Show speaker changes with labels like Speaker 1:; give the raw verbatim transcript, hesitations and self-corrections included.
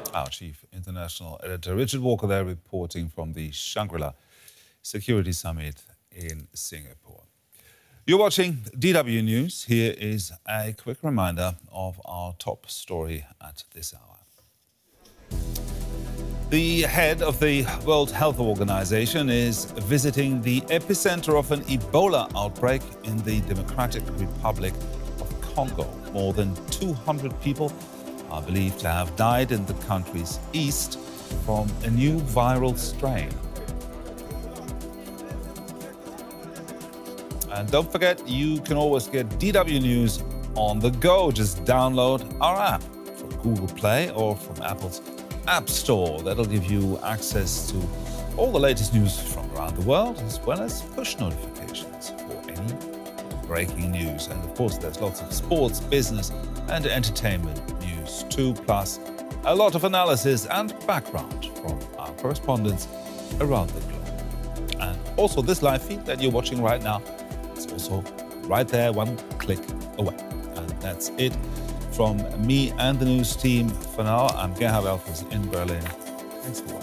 Speaker 1: Our chief international editor, Richard Walker, there reporting from the Shangri-La Security Summit in Singapore. You're watching D W News. Here is a quick reminder of our top story at this hour. The head of the World Health Organization is visiting the epicenter of an Ebola outbreak in the Democratic Republic of Congo. More than two hundred people are believed to have died in the country's east from a new viral strain. And don't forget, you can always get D W News on the go. Just download our app from Google Play or from Apple's App Store. That'll give you access to all the latest news from around the world, as well as push notifications for any breaking news. And of course, there's lots of sports, business, and entertainment news too, plus a lot of analysis and background from our correspondents around the globe. And also this live feed that you're watching right now, it's also right there, one click away. And that's it from me and the news team for now. I'm Gerhard Elfers in Berlin. Thanks for watching.